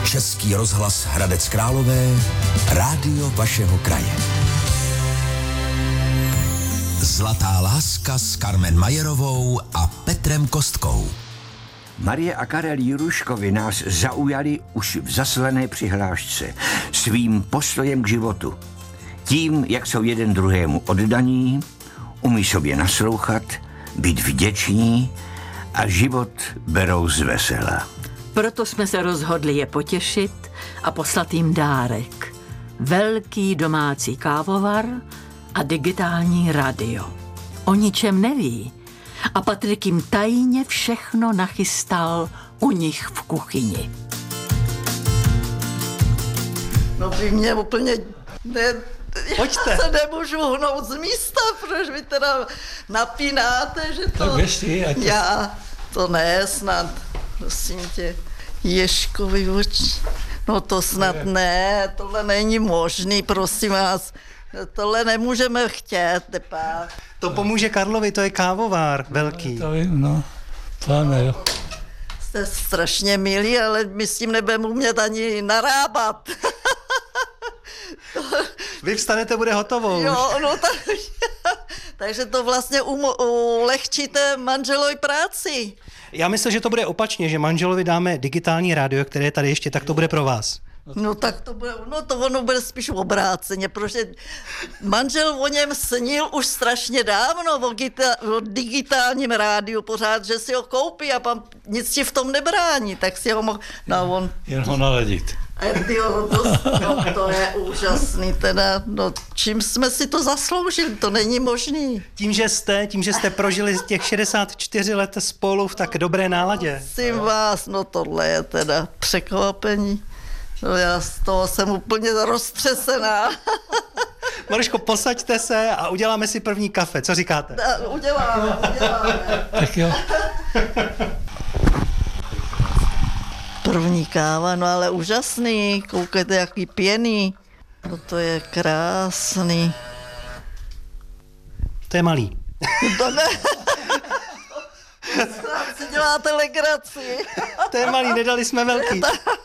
Český rozhlas Hradec Králové, rádio vašeho kraje. Zlatá láska s Carmen Majerovou a Petrem Kostkou. Marie a Karel Jiruškovi nás zaujali už v zaslané přihlášce svým postojem k životu. Tím, jak jsou jeden druhému oddaní, umí sobě naslouchat, být vděční a život berou z vesela. Proto jsme se rozhodli je potěšit a poslat jim dárek. Velký domácí kávovar a digitální radio. O ničem neví. A Patrik jim tajně všechno nachystal u nich v kuchyni. No vy mě úplně... Pojďte. Já se nemůžu hnout z místa, protože vy teda napínáte, že to... Tak běž ty, ať... Já, to ne, snad, prosím tě, Ježkovi oči. No to snad ne, tohle není možný, prosím vás. Tohle nemůžeme chtět, tepá. To pomůže Karlovi, to je kávovár velký. To vím, no. Pane, jo. Jste strašně milí, ale my s tím nebudeme umět ani narábat. Vy vstanete, bude hotovo. Jo, no takže to vlastně ulehčíte manželovi práci. Já myslím, že to bude opačně, že manželovi dáme digitální rádio, které je tady ještě, tak to bude pro vás. No tak to bude, ono bude spíš obráceně, protože manžel o něm snil už strašně dávno, o digitálním rádiu pořád, že si ho koupí a pan nic ti v tom nebrání, tak si ho mohl, no on... Jen ho naladit. To je úžasný teda, no čím jsme si to zasloužili, to není možný. Tím, že jste prožili těch 64 let spolu v tak dobré náladě. Prosím vás, no tohle je teda překvapení. No já z toho jsem úplně roztřesená. Maruško, posaďte se a uděláme si první kafe. Co říkáte? Uděláme. Tak jo. První káva, no ale úžasný. Koukejte, jaký pěný. No to je krásný. To je malý. To ne. Si děláte legraci. To je malý, nedali jsme velký.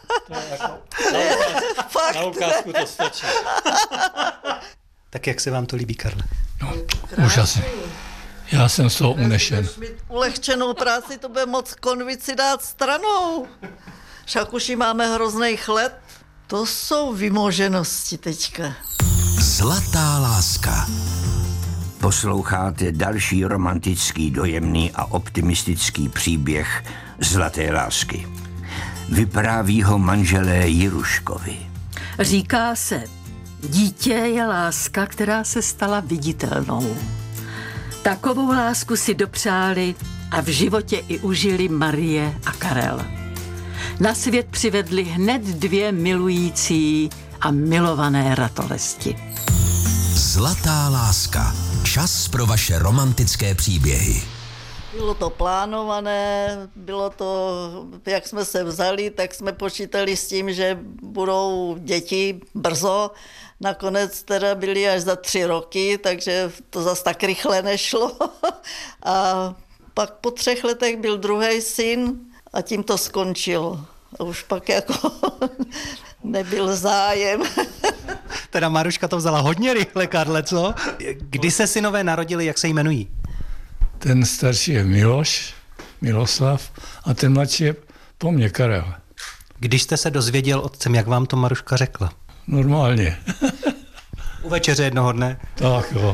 Na ukázku to stačí. Tak jak se vám to líbí, Karle? No, úžasně. Já jsem z toho unešen. Když mít ulehčenou práci, to bude moc konvici dát stranou. Však už jí máme hrozný chleb. To jsou vymoženosti teďka. Zlatá láska. Posloucháte další romantický, dojemný a optimistický příběh zlaté lásky. Vypráví ho manželé Jiruškovi. Říká se, dítě je láska, která se stala viditelnou. Takovou lásku si dopřáli a v životě i užili Marie a Karel. Na svět přivedli hned dvě milující a milované ratolesti. Zlatá láska. Čas pro vaše romantické příběhy. Bylo to plánované, bylo to, jak jsme se vzali, tak jsme počítali s tím, že budou děti brzo. Nakonec teda byly až za 3 roky, takže to zas tak rychle nešlo. A pak po 3 letech byl druhý syn a tím to skončilo. A už pak jako nebyl zájem. Teda Maruška to vzala hodně rychle, Karle, co? Kdy se synové narodili, jak se jmenují? Ten starší je Miloslav a ten mladší je po mně Karel. Když jste se dozvěděl otcem, jak vám to Maruška řekla? Normálně. U večeře jednoho dne? Tak jo.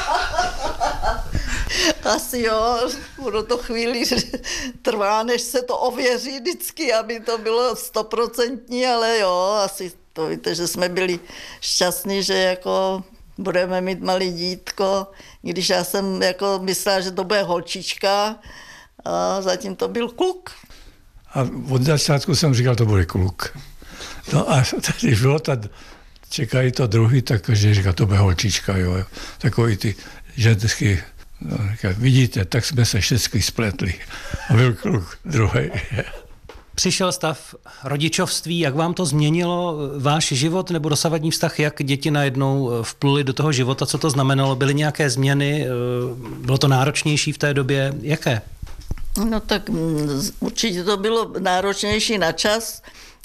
Asi jo, ono to chvíli trvá, než se to ověří vždycky, aby to bylo 100%, ale jo, asi to víte, že jsme byli šťastní, že jako budeme mít malý dítko, když já jsem jako myslela, že to bude holčička a zatím to byl kluk. A od začátku jsem říkal, to bude kluk. No a když bylo čekají to druhý, takže říkal, to bude holčička, jo. Takový ty ženský, no, říkal, vidíte, tak jsme se všechny spletli. A byl kluk druhý. Přišel stav rodičovství, jak vám to změnilo váš život nebo dosavadní vztah, jak děti najednou vpluly do toho života, co to znamenalo, byly nějaké změny, bylo to náročnější v té době, jaké? No tak určitě to bylo náročnější na čas,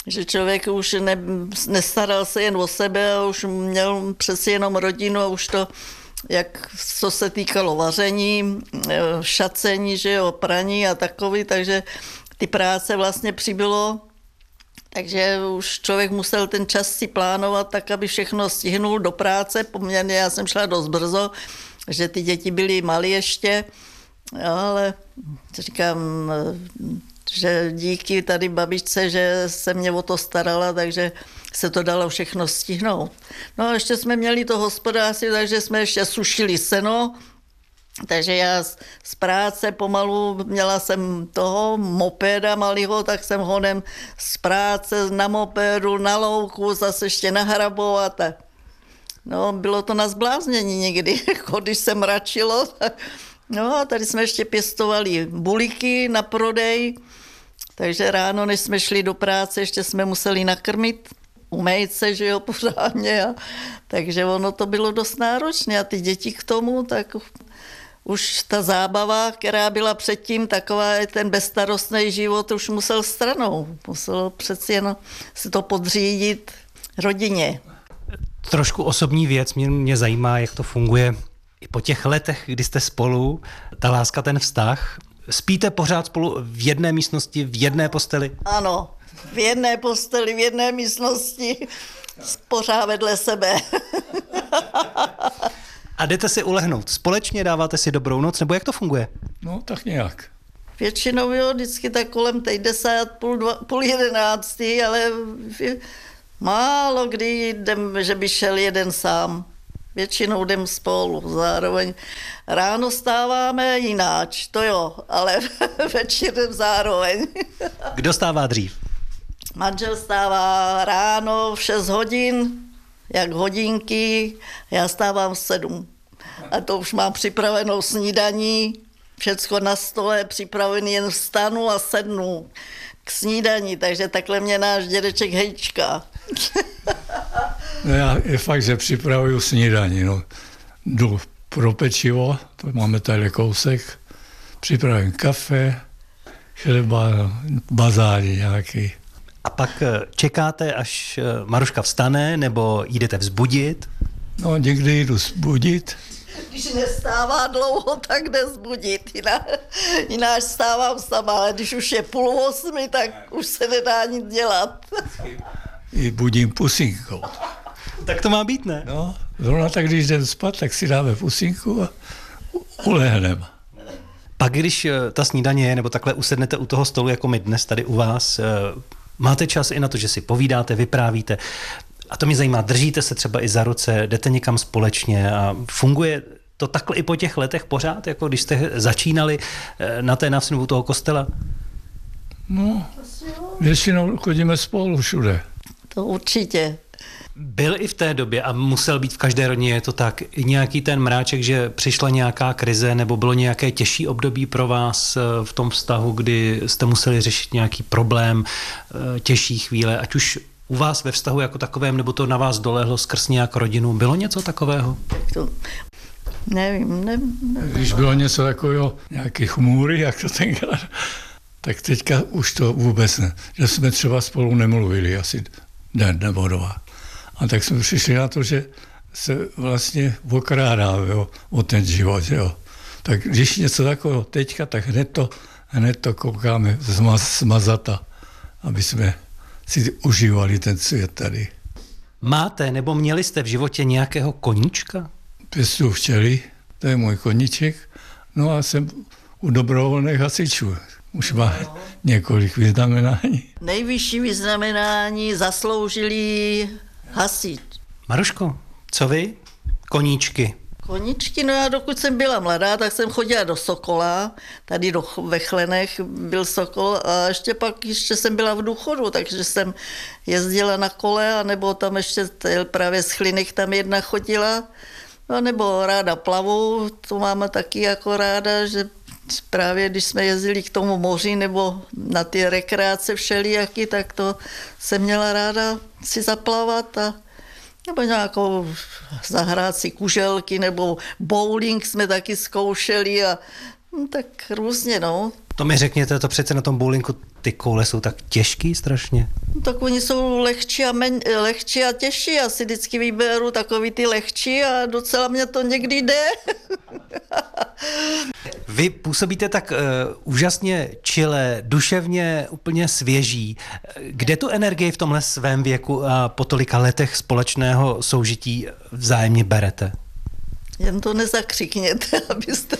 že člověk už nestaral se jen o sebe a už měl přeci jenom rodinu a už to, jak co se týkalo vaření, šacení, že jo, praní a takový, takže ty práce vlastně přibylo, takže už člověk musel ten čas si plánovat tak, aby všechno stihnul do práce. Poměrně já jsem šla dost brzo, že ty děti byly malé ještě, ale říkám, že díky tady babičce, že se mě o to starala, takže se to dalo všechno stihnout. No a ještě jsme měli to hospodářství, takže jsme ještě sušili seno, takže já z práce pomalu, měla jsem toho mopéda malýho, tak jsem honem z práce na mopédu, na louku, zase ještě nahrabovat. No, bylo to na zbláznění někdy, když se mračilo. No a tady jsme ještě pěstovali buliky na prodej, takže ráno, než jsme šli do práce, ještě jsme museli nakrmit, umýt se, že jo, pořádně. Takže ono to bylo dost náročné a ty děti k tomu, tak už ta zábava, která byla předtím, taková ten bezstarostný život už musel stranou. Muselo přeci jen si to podřídit rodině. Trošku osobní věc, mě zajímá, jak to funguje i po těch letech, kdy jste spolu, ta láska, ten vztah. Spíte pořád spolu v jedné místnosti, v jedné posteli? Ano, v jedné posteli, v jedné místnosti, pořád vedle sebe. A jdete si ulehnout společně, dáváte si dobrou noc, nebo jak to funguje? No, tak nějak. Většinou jo, vždycky tak kolem 10, půl 11, ale málo kdy jdem, že by šel jeden sám. Většinou jdem spolu, zároveň ráno stáváme jináč, to jo, ale večerem zároveň. Kdo stává dřív? Manžel stává ráno v 6 hodin, jak hodinky, já stávám v 7. A to už mám připravenou snídaní, všecko na stole, připravený, jen vstanu a sednu k snídani, takže takhle mě náš dědeček hejčká. No já je fakt, že připravuju snídaní. No. Jdu pro pečivo, to máme tady kousek, připravím kafe, chleba, bazáry nějaký. A pak čekáte, až Maruška vstane, nebo jdete vzbudit? No, někdy jdu vzbudit. Když nestává dlouho, tak jde vzbudit. Jináč stávám sama, ale když už je 7:30, tak už se nedá nic dělat. I budím pusinkou. Tak to má být, ne? No, zrovna tak, když jdem spát, tak si dáme pusinku a ulehneme. Pak, když ta snídaně je, nebo takhle usednete u toho stolu, jako my dnes tady u vás, máte čas i na to, že si povídáte, vyprávíte. A to mě zajímá, držíte se třeba i za ruce, jdete někam společně a funguje to takhle i po těch letech pořád, jako když jste začínali na té návštěvě toho kostela? No, většinou chodíme spolu všude. To určitě. Byl i v té době, a musel být v každé rodině, je to tak, i nějaký ten mráček, že přišla nějaká krize, nebo bylo nějaké těžší období pro vás v tom vztahu, kdy jste museli řešit nějaký problém, těžší chvíle, ať už u vás ve vztahu jako takovém, nebo to na vás dolehlo skrz nějak rodinu. Bylo něco takového? To, nevím. Když bylo něco takového, nějaký chmůry, jak to tenkrát, tak teďka už to vůbec ne. Že jsme třeba spolu nemluvili asi den nebo dva. A tak jsme přišli na to, že se vlastně okrádáme o ten život. Jo. Tak když něco takového teďka, tak hned to koukáme smazata, aby jsme si užívali ten svět tady. Máte nebo měli jste v životě nějakého koníčka? Pěstuju včely, to je můj koníček. No a jsem u dobrovolných hasičů. Už má několik vyznamenání. Nejvyšší vyznamenání zasloužili hasič. Maruško, co vy? Koníčky. Koníčky, no já dokud jsem byla mladá, tak jsem chodila do Sokola, tady ve Chlenech byl Sokol a ještě jsem byla v důchodu, takže jsem jezdila na kole, anebo tam ještě právě z Chlinek tam jedna chodila, no, nebo ráda plavu, to máme taky jako ráda, že právě když jsme jezdili k tomu moři nebo na ty rekreace všelijaký, tak to jsem měla ráda si zaplavat a nebo nějakou zahrát si kuželky, nebo bowling jsme taky zkoušeli a tak různě, no. To mi řekněte, to přece na tom bowlingu ty koule jsou tak těžký strašně. Tak oni jsou lehčí a těžší. Já si vždycky vyberu takový ty lehčí a docela mě to někdy jde. Vy působíte tak úžasně čile, duševně úplně svěží. Kde tu energii v tomhle svém věku a po tolika letech společného soužití vzájemně berete? Jen to nezakřikněte, abyste...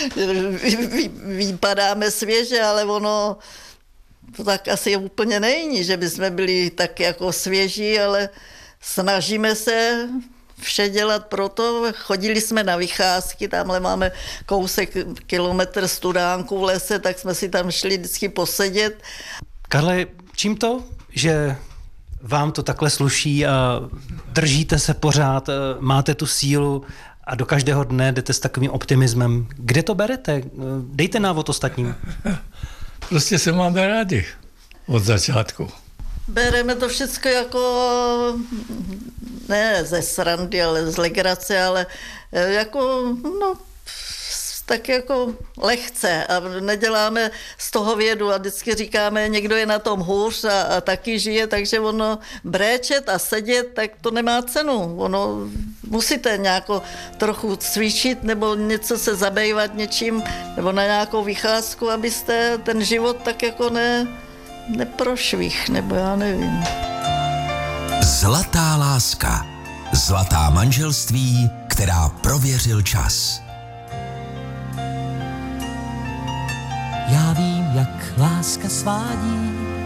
Vypadáme svěže, ale ono to tak asi úplně není, že bychom byli tak jako svěží, ale snažíme se vše dělat proto. Chodili jsme na vycházky, tamhle máme kousek kilometr studánku v lese, tak jsme si tam šli vždycky posedět. Karle, čím to, že vám to takhle sluší a držíte se pořád, máte tu sílu a do každého dne jdete s takovým optimismem? Kde to berete? Dejte návod ostatním. Prostě se máme rádi od začátku. Bereme to všechno jako, ne ze srandy, ale z legrace, ale jako, no, tak jako lehce a neděláme z toho vědu a vždycky říkáme, někdo je na tom hůř a taky žije, takže ono bréčet a sedět, tak to nemá cenu. Ono musíte nějako trochu cvičit nebo něco se zabývat něčím nebo na nějakou vycházku, abyste ten život tak jako neprošvih, nebo já nevím. Zlatá láska. Zlatá manželství, která prověřil čas. Já vím, jak láska svádí